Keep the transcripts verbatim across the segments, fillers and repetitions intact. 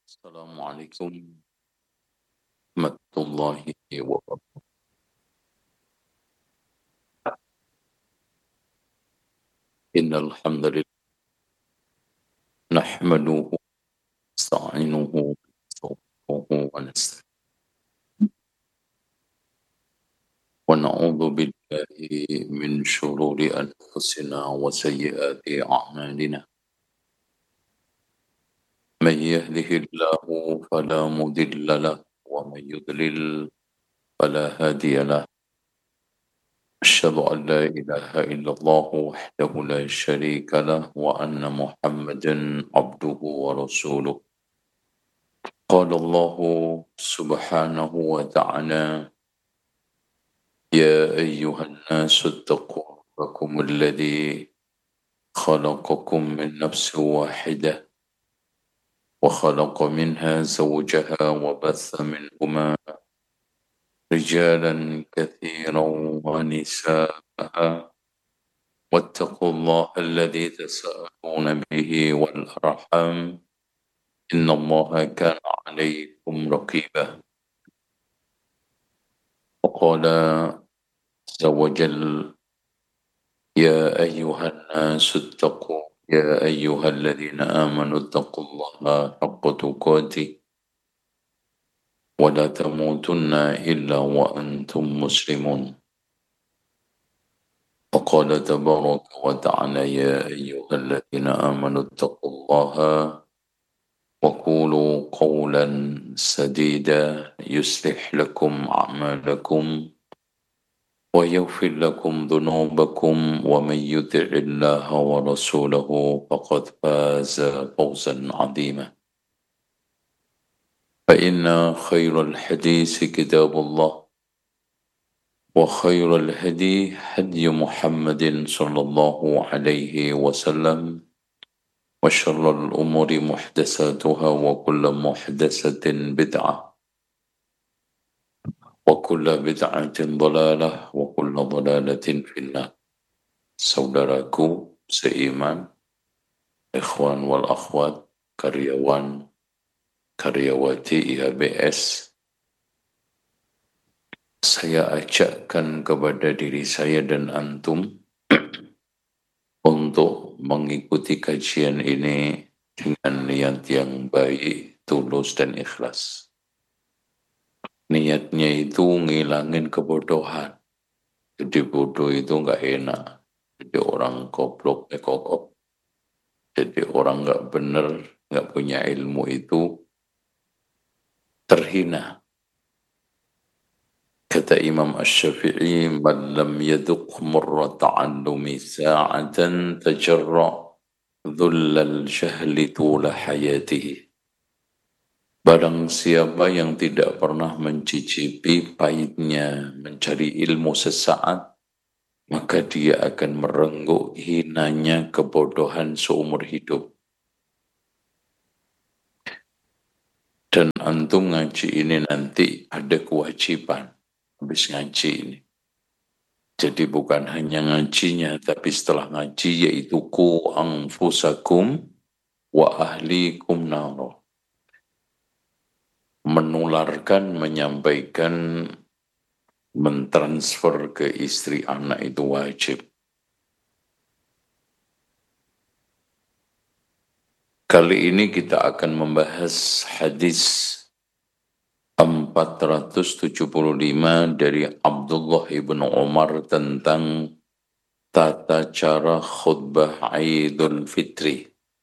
Assalamualaikum warahmatullahi wabarakatuh. Innal hamdalillah nahmaduhu nasta'inuhu wa nastaghfiruh wa na'udzu billahi min shururi anfusina wa sayyiati a'malina. Man yahdihillahu fala mudilla lahu wa man yudlil fala hadiya lahu. أشهد أن لا إله إلا الله وحده لا شريك له وأن محمدا عبده ورسوله. قال الله سبحانه وتعالى: يا أيها الناس اتقوا ربكم الذي خلقكم من نفس واحدة وخلق منها زوجها وبث منهما رجالا كثيرا ونساء واتقوا الله الذي تساءلون به والأرحام إن الله كان عليكم رقيبا. وقال عز وجل: يا أيها الناس اتقوا يا أيها الذين آمنوا اتقوا الله حق تقاته ولا تموتن إلا وأنتم مسلمون. وقال تبارك وتعالى: يا أيها الذين آمنوا اتقوا الله وقولوا قولا سديدا يصلح لكم أعمالكم ويغفر لكم ذنوبكم ومن يطع الله ورسوله فقد فاز فوزا عظيما. فإن خير الحديث كتاب الله وخير الهدي هدي محمد صلى الله عليه وسلم وشر الأمور محدثاتها وكل محدثة بدعة وكل بدعة ضلالة وكل ضلالة في النار. Saudaraku seiman, ikhwan wal akhwat, karyawan, karyawati I H B S, saya ajakkan kepada diri saya dan antum untuk mengikuti kajian ini dengan niat yang baik, tulus dan ikhlas. Niatnya itu ngilangin kebodohan. Jadi bodoh itu nggak enak. Jadi orang goblok, eh kokok. Jadi orang nggak benar, nggak punya ilmu itu terhina. Kata Imam Asy-Syafi'i: "Man lam yaduq murra ta'allumi sa'atan tajarra dhullal jahli tula hayatihi." Barang siapa yang tidak pernah mencicipi pahitnya mencari ilmu sesaat, maka dia akan merenggut hinanya kebodohan seumur hidup. Dan antum ngaji ini nanti ada kewajiban habis ngaji ini. Jadi bukan hanya ngajinya, tapi setelah ngaji yaitu ku anfusakum wa ahlikum naro. Menularkan, menyampaikan, mentransfer ke istri anak itu wajib. Kali ini kita akan membahas hadis empat ratus tujuh puluh lima dari Abdullah ibn Umar tentang tata cara khutbah Idul Fitri.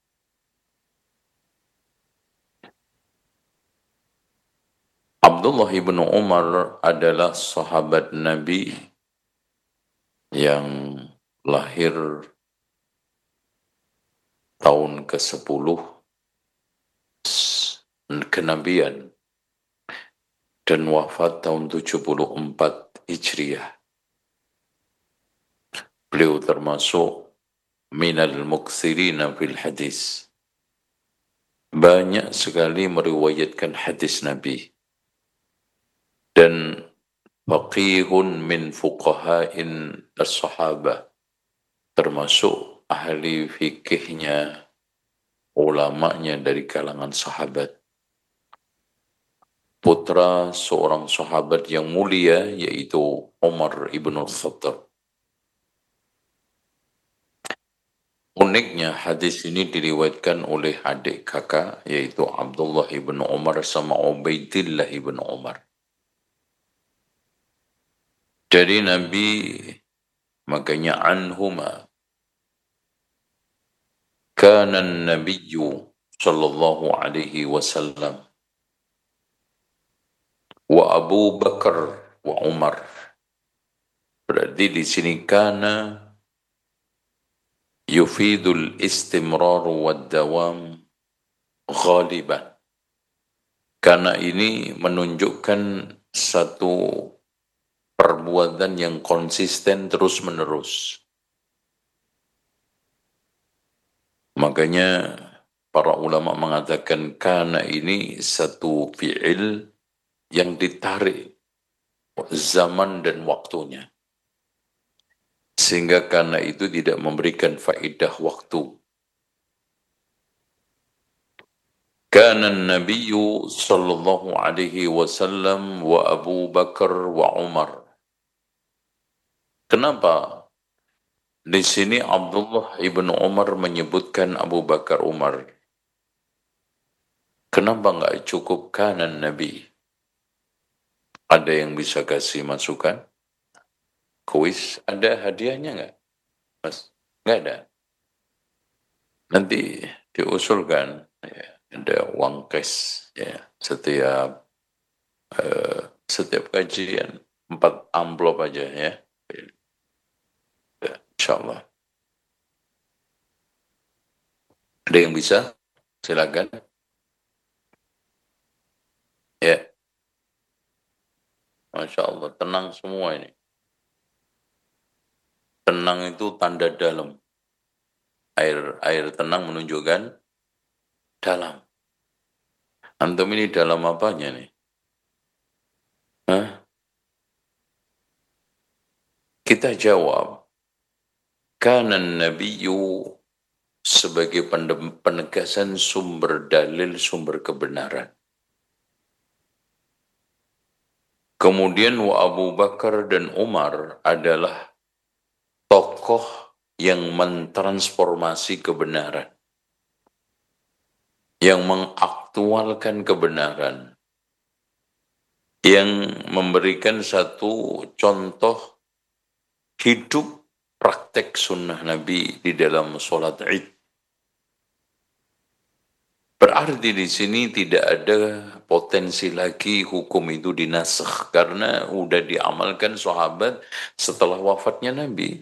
Abdullah ibn Umar adalah sahabat Nabi yang lahir tahun kesepuluh kenabian dan wafat tahun tujuh puluh empat Hijriah. Beliau termasuk minal muktsirina fil hadis. Banyak sekali meriwayatkan hadis Nabi. Dan faqihun min fuqaha'in as-sahabah, termasuk ahli fikihnya, ulamanya dari kalangan sahabat. putra seorang sahabat yang mulia, yaitu Umar ibn al-Khattab. Uniknya hadis ini diriwayatkan oleh adik kakak, yaitu Abdullah ibn Umar sama Ubaidillah ibn Umar. Dari Nabi, makanya anhuma, kana an-nabiyyu sallallahu alaihi wasallam wa Abu Bakar wa Umar. Berarti di sini kana yufidul istimrar wa dawam ghaliban. Karena ini menunjukkan satu perbuatan yang konsisten terus-menerus. Makanya para ulama mengatakan kana ini satu fi'il yang ditarik zaman dan waktunya. Sehingga karena itu tidak memberikan faedah waktu. Kana an-nabiyyu sallallahu alaihi wasallam wa Abu Bakar wa Umar. Kenapa di sini Abdullah ibn Umar menyebutkan Abu Bakar Umar? Kenapa enggak cukup kana Nabi? Ada yang bisa kasih masukan? Kuis, ada hadiahnya enggak? Mas, enggak ada. Nanti diusulkan, ya, ada uang cash, ya, setiap uh, setiap kajian empat amplop aja, ya. Ya, insyaallah. Ada yang bisa? Silakan. Ya, Masya Allah, tenang semua ini. Tenang itu tanda dalam. Air air tenang menunjukkan dalam. Antum ini dalam apanya nih? Hah? Kita jawab, kana nabiyyu sebagai penegasan sumber dalil, sumber kebenaran. Kemudian wa Abu Bakar dan Umar adalah tokoh yang mentransformasi kebenaran, yang mengaktualkan kebenaran, yang memberikan satu contoh hidup praktek sunnah Nabi di dalam sholat Id. Berarti di sini tidak ada potensi lagi hukum itu dinasakh karena udah diamalkan sahabat setelah wafatnya Nabi.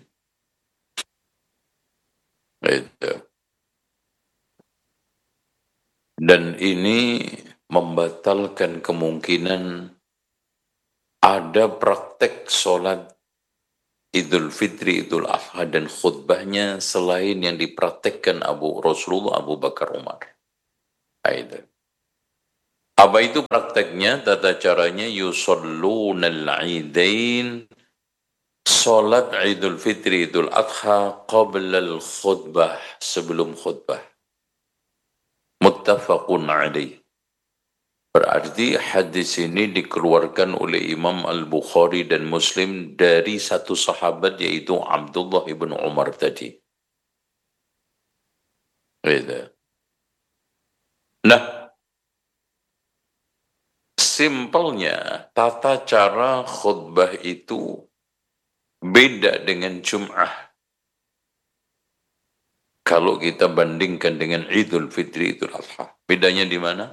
Itu. Dan ini membatalkan kemungkinan ada praktek sholat Idul Fitri, Idul Adha dan khutbahnya selain yang dipraktekkan Abu Rasulullah Abu Bakar Umar. Itu. Apa itu prakteknya? Tata caranya yusallunal idain, salat Idul Fitri, Idul Adha qabla al-khutbah, sebelum khutbah. Muttafaqun alaih. Berarti hadis ini dikeluarkan oleh Imam Al-Bukhari dan Muslim dari satu sahabat yaitu Abdullah ibn Umar tadi. Gitu. Nah, simpelnya tata cara khutbah itu beda dengan Jum'ah. Kalau kita bandingkan dengan Idul Fitri, Idul Adha. Bedanya di mana?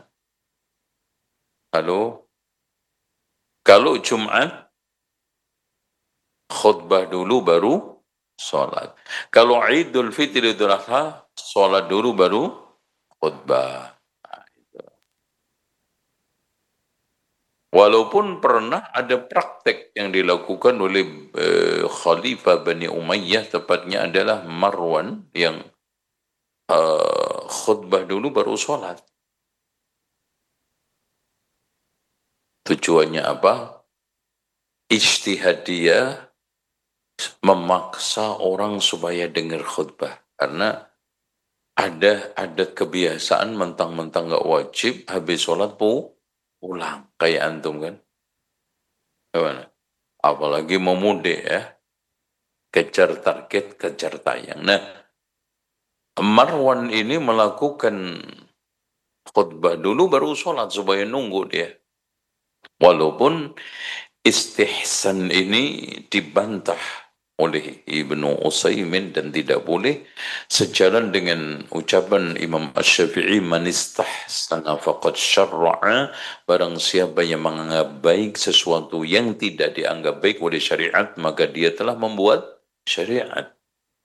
Halo? Kalau Jum'at, khutbah dulu baru sholat. Kalau Idul Fitri, Idul Adha, sholat dulu baru khutbah. Nah, itu. Walaupun pernah ada praktek yang dilakukan oleh eh, Khalifah Bani Umayyah, tepatnya adalah Marwan, yang uh, khutbah dulu baru sholat. Tujuannya apa? Ijtihad dia memaksa orang supaya dengar khutbah. Karena ada adat kebiasaan mentang-mentang gak wajib habis sholat pu pulang. Kayak antum kan? Gimana? Apalagi mau mudik ya. Kejar target, kejar tayang. Nah, Marwan ini melakukan khutbah dulu baru sholat supaya nunggu dia. Walaupun istihsan ini dibantah oleh Ibnu Utsaimin dan tidak boleh sejalan dengan ucapan Imam Asy-Syafi'i man istahsana faqad syarra'a, barang siapa yang menganggap baik sesuatu yang tidak dianggap baik oleh syariat maka dia telah membuat syariat.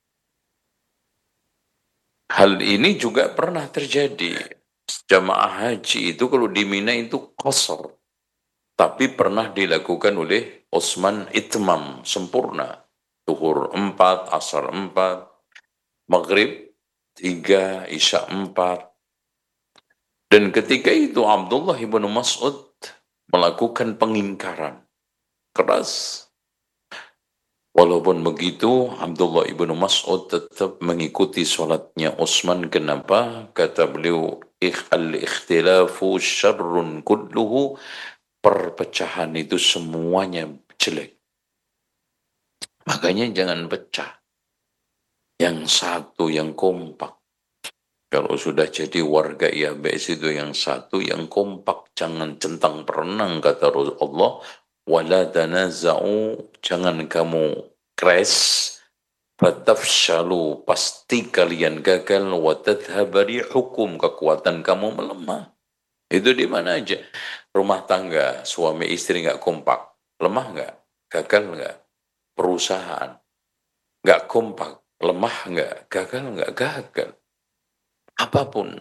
Hal ini juga pernah terjadi. Jamaah haji itu kalau di Mina itu qasar, tapi pernah dilakukan oleh Utsman itmam, sempurna. Zuhur empat, asar empat, maghrib tiga, isya empat. Dan ketika itu Abdullah ibn Mas'ud melakukan pengingkaran keras. Walaupun begitu, Abdullah ibn Mas'ud tetap mengikuti sholatnya Utsman. Kenapa? Kata beliau, al-ikhtilafu syarrun kulluhu, perpecahan itu semuanya jelek. Makanya jangan pecah. Yang satu yang kompak. Kalau sudah jadi warga I A B S itu yang satu yang kompak. Jangan centang perenang, kata Allah. Wala tanaza'u, jangan kamu crash. Fatafshalu, pasti kalian gagal. Watadhabari hukum, kekuatan kamu melemah. Itu di mana aja. Rumah tangga, suami istri nggak kompak. Lemah nggak? Gagal nggak? Perusahaan nggak kompak. Lemah nggak? Gagal nggak? Gagal. Apapun.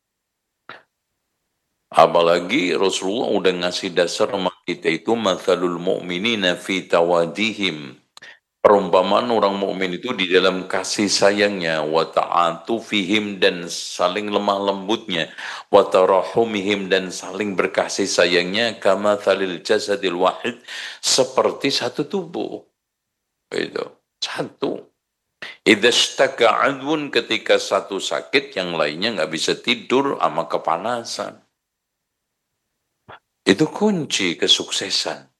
Apalagi Rasulullah udah ngasih dasar sama kita itu mathalul mu'minina fi tawadihim. Perumpamaan orang mukmin itu di dalam kasih sayangnya, wa ta'atufihim, dan saling lemah lembutnya, wa tarahumihim, dan saling berkasih sayangnya, kama thalil jasadil wahid, seperti satu tubuh. Itu satu. Idza ishtaka adwun, ketika satu sakit yang lainnya nggak bisa tidur sama kepanasan. Itu kunci kesuksesan.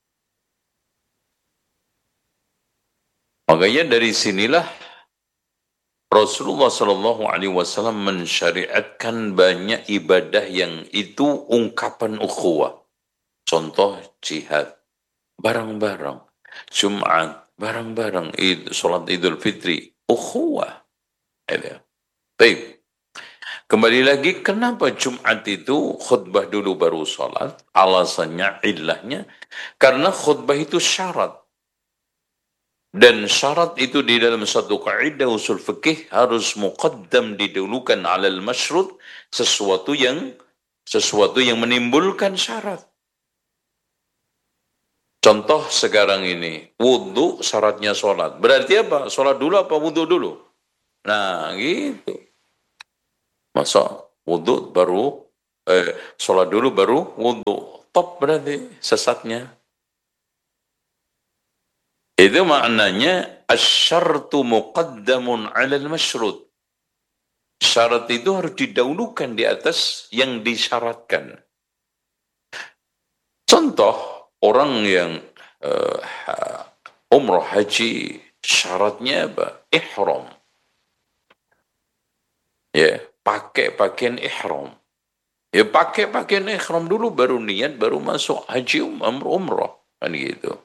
Makanya dari sinilah Rasulullah Shallallahu Alaihi Wasallam mensyariatkan banyak ibadah yang itu ungkapan ukhuwah. Contoh jihad, bareng-bareng. Jumat, bareng-bareng. Id, Salat Idul Fitri, ukhuwah. Baik. Kembali lagi, kenapa Jumat itu khutbah dulu baru salat? Alasannya, ilahnya, karena khutbah itu syarat. Dan syarat itu di dalam satu kaidah usul fikih harus muqaddam, didahulukan alal masyrut, sesuatu yang sesuatu yang menimbulkan syarat. Contoh sekarang ini, wudhu syaratnya sholat. Berarti apa? Sholat dulu apa wudhu dulu? Nah gitu. Masa wudhu baru, eh, sholat dulu baru wudhu. Top berarti sesatnya. Itu maknanya asyartu muqaddamun 'alal masyrut. Syarat itu harus didahulukan di atas yang disyaratkan. Contoh, orang yang uh, umrah haji, syaratnya apa? Ihram. Ya, pakai pakaian ihram. Ya, pakai pakaian ihram dulu, baru niat, baru masuk haji umrah. Kan gitu.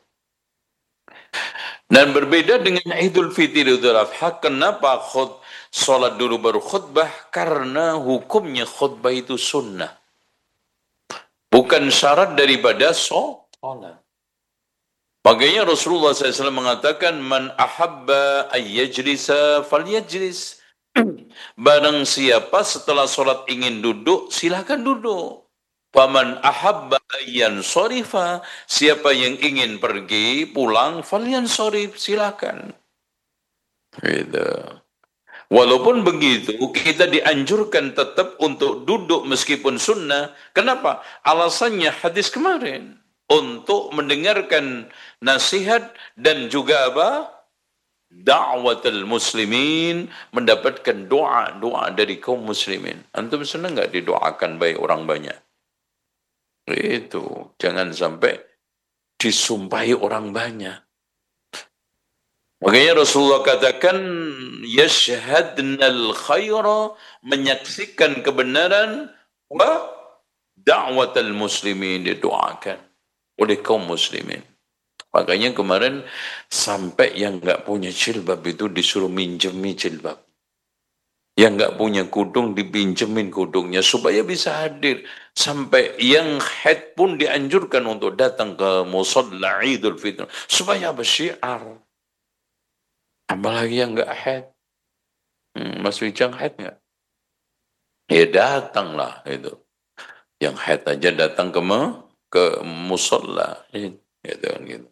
Dan berbeda dengan Idul Fitri, Idul Adha, kenapa khut, sholat dulu baru khutbah? Karena hukumnya khutbah itu sunnah. Bukan syarat daripada sholat. Makanya Rasulullah shallallahu alaihi wasallam mengatakan, Man ahabba ayyajlisa falyajlis. Barang siapa setelah sholat ingin duduk, silakan duduk. Faman ahabba ayyan shorifa, siapa yang ingin pergi pulang, falyan shorif, silakan. Gitu. Walaupun begitu, kita dianjurkan tetap untuk duduk meskipun sunnah. Kenapa? Alasannya hadis kemarin. Untuk mendengarkan nasihat dan juga apa? Da'watul muslimin, mendapatkan doa-doa dari kaum muslimin. Antum senang nggak didoakan baik orang banyak? Itu, jangan sampai disumpahi orang banyak. Makanya Rasulullah katakan, yashhadnal khaira, menyaksikan kebenaran, wa da'watal muslimin, didoakan oleh kaum muslimin. Makanya kemarin sampai yang nggak punya jilbab itu disuruh minjemi jilbab. Yang nggak punya kudung dipinjemin kudungnya supaya bisa hadir. Sampai yang haid pun dianjurkan untuk datang ke musalla Idul Fitri supaya bersyiar. Apalagi yang nggak haid. Hmm, Mas Wijang haid nggak? Ya datanglah itu. Yang haid aja datang ke me, ke musalla. Gitu kan gitu.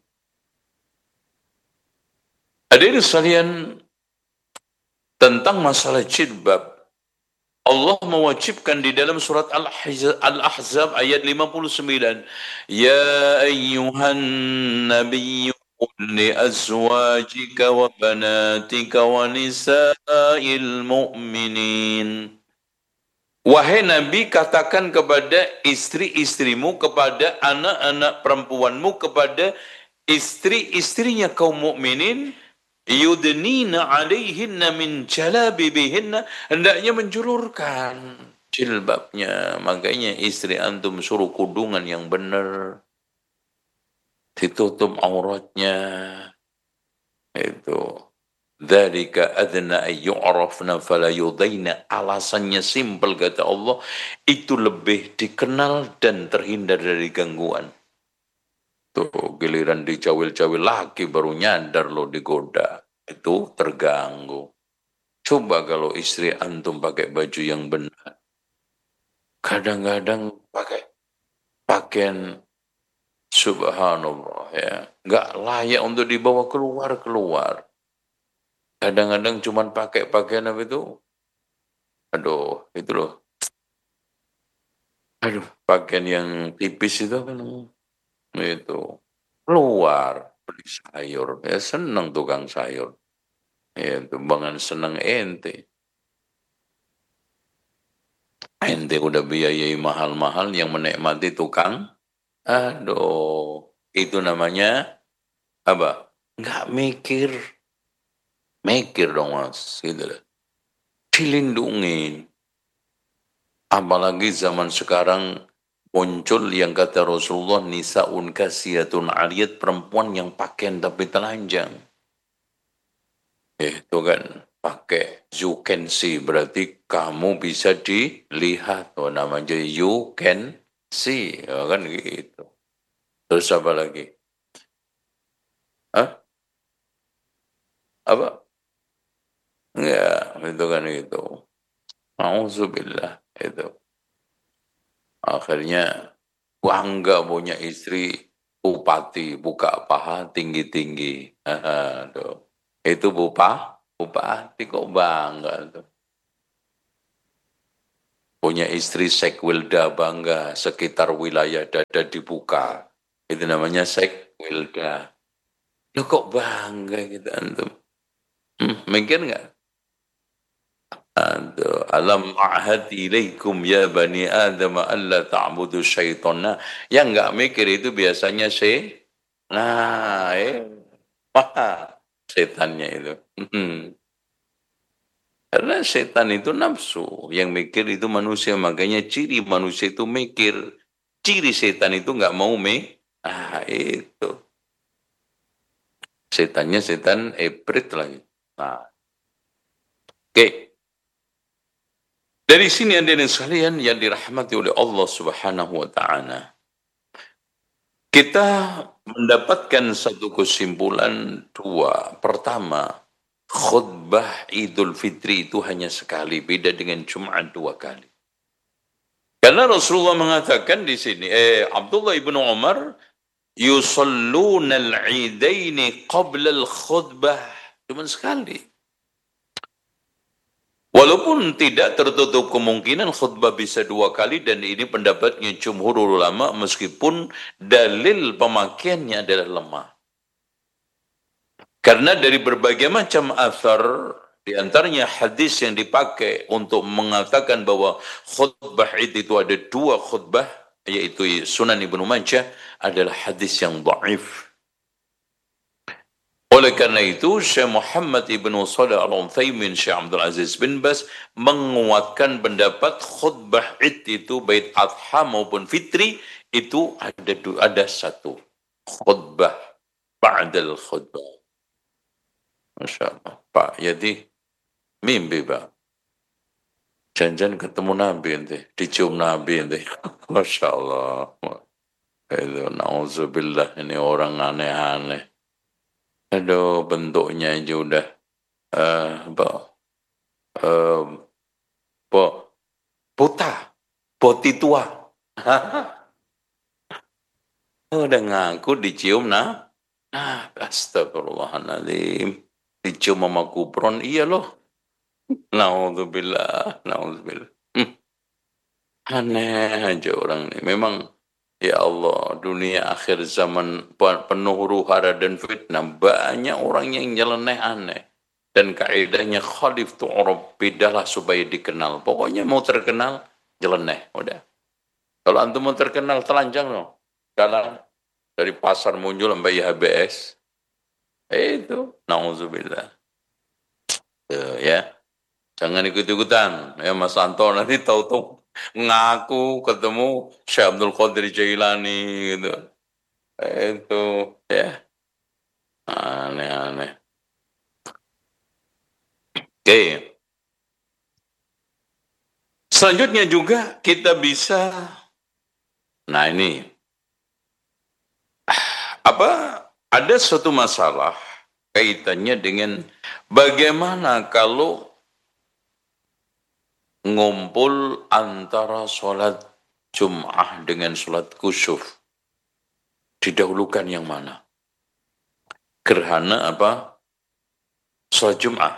Hadirin sekalian, tentang masalah jilbab, Allah mewajibkan di dalam surat Al-Ahzab ayat lima puluh sembilan. Ya ayyuhan nabiyyu qul li azwajika wa banatika wa nisa'il mu'minin. Wahai Nabi, katakan kepada istri-istrimu, kepada anak-anak perempuanmu, kepada istri-istrinya kaum mukminin, yudnina alaihinna min jalabibihinna, hendaknya menjulurkan jilbabnya. Makanya istri antum suruh kudungan yang benar, ditutup auratnya. Itu dzalika adna ay yu'rafna fala yudaina. Alasannya simpel kata Allah, itu lebih dikenal dan terhindar dari gangguan. Tuh giliran dicawil-cawil laki baru nyadar lo digoda. Itu terganggu. Coba kalau istri antum pakai baju yang benar. Kadang-kadang pakai pakaian subhanallah ya, nggak layak untuk dibawa keluar-keluar. Kadang-kadang cuma pakai pakaian apa itu? Aduh, itu loh. Aduh, pakaian yang tipis itu kan itu keluar beli sayur. Ya senang tukang sayur. Ya, itu bangan senang ente. Ente udah biayai mahal-mahal yang menikmati tukang. Aduh, itu namanya apa? Nggak mikir. Mikir dong mas. Gitu loh. Dilindungi. Apalagi zaman sekarang muncul yang kata Rasulullah, nisa'un kasiyatun ariyat, perempuan yang pakaian tapi telanjang. Eh, itu kan pakai you can see, berarti kamu bisa dilihat. Oh, namanya you can see, ya kan gitu. Terus apa lagi? Hah? Apa? Enggak, itu kan itu. Auzubillah itu. Akhirnya bangga punya istri bupati, buka paha tinggi-tinggi. Aduh. Itu bupa, bupati kok bangga tuh. Punya istri sekwilda bangga, sekitar wilayah dada dibuka. Itu namanya sekwilda. Lo kok bangga gitu antum? Hmm, mikir nggak? Aduh, alam a'had ilaikum ya bani adam alla ta'budu syaitana. Yang nggak mikir itu biasanya sih. Nah, eh, wah, setannya itu. Hmm. Karena setan itu nafsu, yang mikir itu manusia. Makanya ciri manusia itu mikir. Ciri setan itu nggak mau me. Ah, itu. Setannya setan ibrit lagi. Nah, oke. Okay. Dari sini ada yang sekalian yang dirahmati oleh Allah Subhanahu wa taala. Kita mendapatkan satu kesimpulan dua. Pertama, khutbah Idul Fitri itu hanya sekali, beda dengan Jumat dua kali. Karena Rasulullah mengatakan di sini, eh Abdullah ibnu Umar, yusalluna al-idaini qabla al-khutbah. Cuma sekali. Walaupun tidak tertutup kemungkinan khutbah bisa dua kali, dan ini pendapatnya jumhur ulama meskipun dalil pemakaiannya adalah lemah. Karena dari berbagai macam athar, di antaranya hadis yang dipakai untuk mengatakan bahwa khutbah Id itu ada dua khutbah, yaitu Sunan Ibnu Majah, adalah hadis yang dhaif. Oleh karena itu, Syekh Muhammad Ibnu Shalih Al-Utsaimin, Syekh Abdul Aziz bin Bas menguatkan pendapat khutbah Id itu baik adha maupun fitri itu ada ada satu khutbah ba'dal khutbah. Masya Allah. Pak Yadi mimpi Pak. Jangan ketemu Nabi ente, dicium Nabi ente. Masya Allah. Itu na'udzubillah, ini orang aneh-aneh. Aduh, bentuknya aja udah uh, apa, uh, po, buta, poti tua. Udah ngaku dicium nah. Nah, astagfirullahaladzim. Dicium sama kupron, iya loh. Na'udzubillah, na'udzubillah. Hmm. Aneh aja orang ini. Memang, ya Allah, dunia akhir zaman penuh huru-hara dan fitnah. Banyak orang yang nyeleneh aneh. Dan kaidahnya khalif tu'rab, bedalah supaya dikenal. Pokoknya mau terkenal, nyeleneh. Udah. Kalau antum mau terkenal, telanjang loh. Karena dari pasar muncul sampai H B S. Eh, itu, na'udzubillah. Tuh, ya. Jangan ikut-ikutan. Ya, Mas Anto nanti tahu-tahu ngaku ketemu Syekh Abdul Qadir Jailani gitu. Itu ya aneh-aneh. Oke. Selanjutnya juga kita bisa, nah ini apa, ada suatu masalah kaitannya dengan bagaimana kalau ngumpul antara sholat Jum'ah dengan sholat kusuf. Didahulukan yang mana? Gerhana apa? Sholat Jum'ah.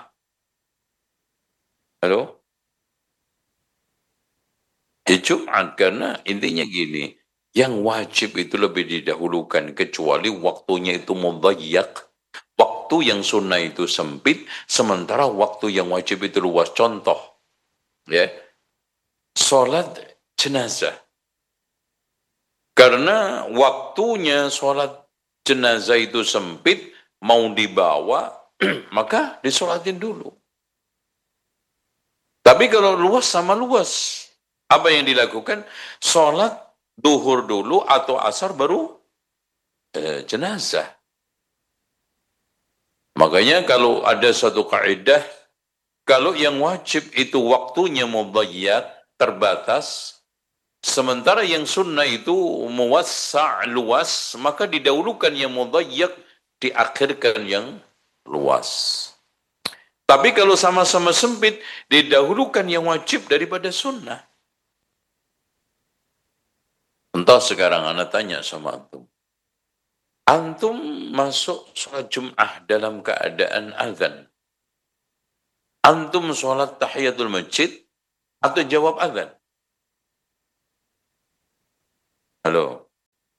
Halo? Di Jumat, karena intinya gini, yang wajib itu lebih didahulukan, kecuali waktunya itu mudayyak. Waktu yang sunnah itu sempit, sementara waktu yang wajib itu luas. Contoh, ya, sholat jenazah. Karena waktunya sholat jenazah itu sempit, mau dibawa, maka disolatin dulu. Tapi kalau luas sama luas, apa yang dilakukan? Sholat duhur dulu atau asar baru eh, jenazah. Makanya kalau ada satu kaidah, kalau yang wajib itu waktunya mudayyak, terbatas, sementara yang sunnah itu muwassa' luas, maka didahulukan yang mudayyak, diakhirkan yang luas. Tapi kalau sama-sama sempit, didahulukan yang wajib daripada sunnah. Entah sekarang anak tanya sama antum. Antum masuk sholat Jum'ah dalam keadaan azan. Antum sholat tahiyatul masjid atau jawab azan? Halo?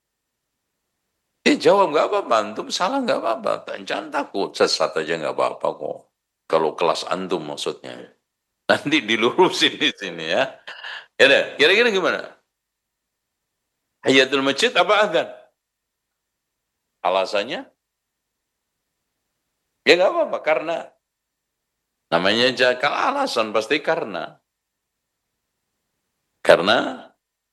Eh jawab nggak apa-apa, antum salah nggak apa-apa. Jangan takut, sesat aja nggak apa-apa kok. Kalau kelas antum maksudnya. Nanti dilurusin di sini ya. Ya deh, kira-kira gimana? Tahiyatul masjid apa azan? Alasannya? Ya nggak apa-apa, karena namanya jakal alasan pasti karena. Karena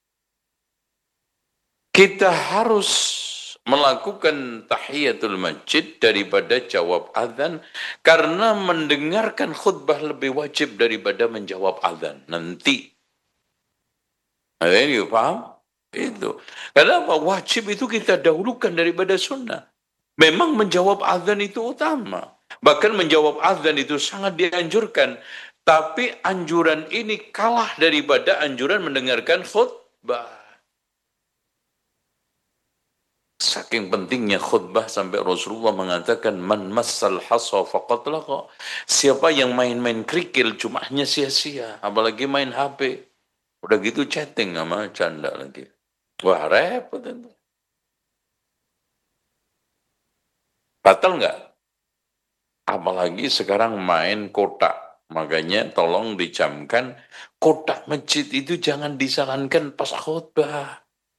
kita harus melakukan tahiyatul masjid daripada jawab azan, karena mendengarkan khutbah lebih wajib daripada menjawab azan. Nanti. Ada ini paham? Itu. Kenapa? Wajib itu kita dahulukan daripada sunnah. Memang menjawab azan itu utama. Bahkan menjawab azan itu sangat dianjurkan. Tapi anjuran ini kalah daripada anjuran mendengarkan khutbah. Saking pentingnya khutbah sampai Rasulullah mengatakan, man massal hasa faqad laqa. Siapa yang main-main kerikil, jumahnya sia-sia. Apalagi main H P. Udah gitu chatting sama canda lagi. Wah, repot itu. Batal nggak? Apalagi sekarang main kotak. Makanya tolong dicamkan, kotak masjid itu jangan disarankan pas khutbah.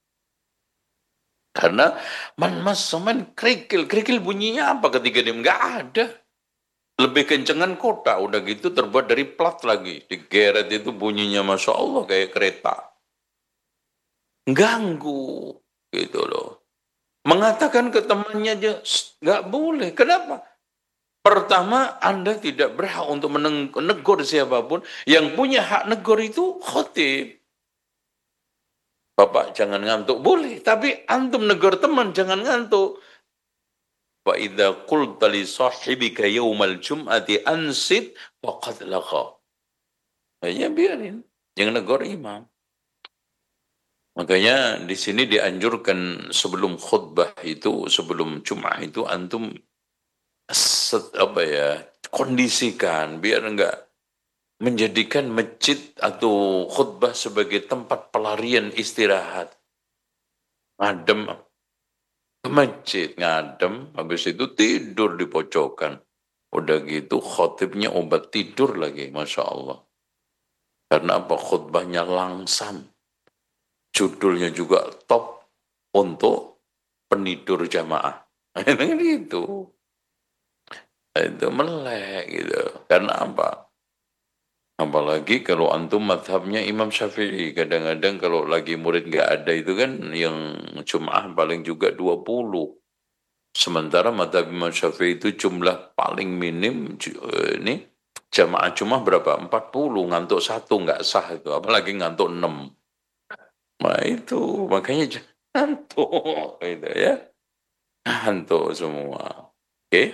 Karena man mas semen kerikil, kerikil bunyinya apa ketika dia nggak ada. Lebih kencengan kota, udah gitu terbuat dari plat lagi. Digeret itu bunyinya Masya Allah kayak kereta. Ganggu, gitu loh. Mengatakan ke temannya aja, nggak boleh. Kenapa? Pertama, Anda tidak berhak untuk menegur siapapun. Yang punya hak negur itu khotib. Bapak jangan ngantuk, boleh. Tapi antum negur teman, jangan ngantuk. Wa idza qulta li sahibika yaumal jum'ati ansit faqad laqa. Ya biarin, jangan negur imam. Makanya di sini dianjurkan sebelum khutbah itu, sebelum Jum'ah itu antum set, apa ya, kondisikan biar enggak menjadikan masjid atau khutbah sebagai tempat pelarian istirahat. Ngadem ke masjid, ngadem, habis itu tidur di pojokan. Udah gitu khotibnya obat tidur lagi, Masya Allah. Karena apa? Khutbahnya langsam. Judulnya juga top untuk penidur jamaah. Itu. Itu melek gitu. Karena apa? Apalagi kalau antum madhabnya Imam Syafi'i. Kadang-kadang kalau lagi murid nggak ada itu kan yang Jum'ah paling juga dua puluh. Sementara madhab Imam Syafi'i itu jumlah paling minim ini jamaah Jum'ah berapa? empat puluh. Ngantuk satu nggak sah itu. Apalagi ngantuk enam. Nah itu makanya ngantuk itu ya. Ngantuk semua. Oke. Okay?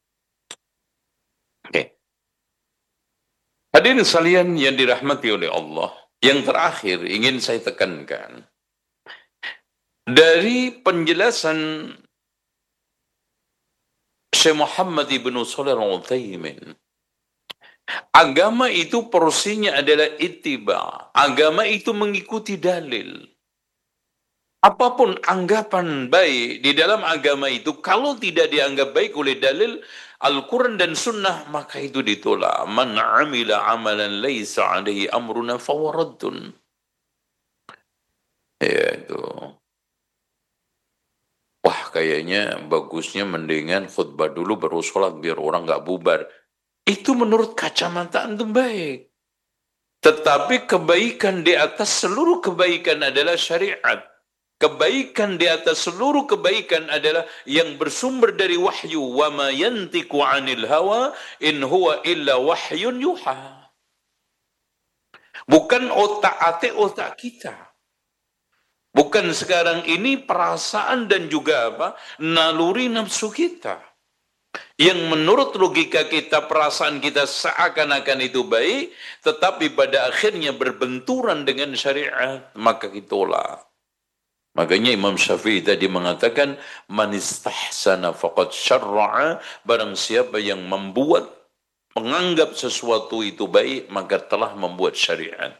Oke. Okay. Hadirin sekalian yang dirahmati oleh Allah, yang terakhir ingin saya tekankan, dari penjelasan Syekh Muhammad ibnu Shalih Al-Utsaimin, agama itu porsinya adalah ittiba, agama itu mengikuti dalil. Apapun anggapan baik di dalam agama itu, kalau tidak dianggap baik oleh dalil Al-Quran dan Sunnah, maka itu ditolak. Man amila amalan laysa alaihi amruna fawaraddun. Ya itu. Wah kayaknya bagusnya mendingan khutbah dulu baru sholat biar orang nggak bubar. Itu menurut kacamata antum baik. Tetapi kebaikan di atas seluruh kebaikan adalah syariat. Kebaikan di atas seluruh kebaikan adalah yang bersumber dari wahyu. Wa ma yantiqu 'anil hawa in huwa illa wahyun yuha. Bukan otak-atik otak kita. Bukan sekarang ini perasaan dan juga apa? Naluri nafsu kita. Yang menurut logika kita, perasaan kita seakan-akan itu baik, tetapi pada akhirnya berbenturan dengan syariat, maka kitolak. Makanya Imam Syafi'i tadi mengatakan, man istahsana faqad syarra'a, barang siapa yang membuat, menganggap sesuatu itu baik, maka telah membuat syariat.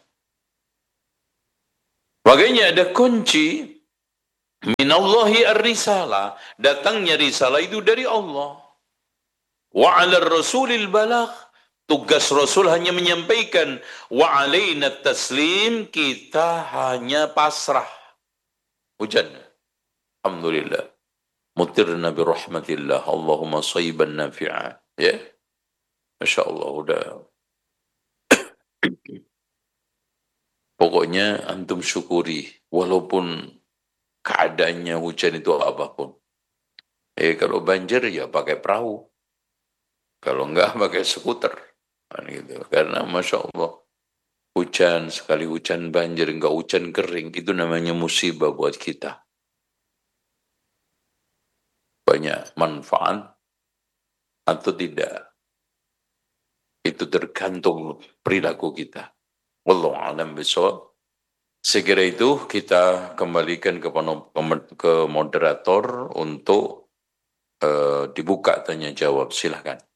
Makanya ada kunci, minallahi ar-risalah, datangnya risalah itu dari Allah. Wa 'ala rasulil balagh, tugas Rasul hanya menyampaikan. Wa 'alaina taslim, kita hanya pasrah. Hujan. Alhamdulillah. Mutirna bi rahmatillah. Allahumma sayyiban nafi'a. Ya. Masya Allah udah. Pokoknya antum syukuri walaupun keadaannya hujan itu apapun. Eh kalau banjir ya pakai perahu. Kalau enggak pakai skuter. Kan gitu. Karena Masya Allah hujan, sekali hujan banjir, enggak hujan kering, itu namanya musibah buat kita. Banyak manfaat atau tidak, itu tergantung perilaku kita. Wallahu a'lam bishawab. Sekira itu kita kembalikan ke, ke moderator untuk uh, dibuka tanya jawab. Silahkan.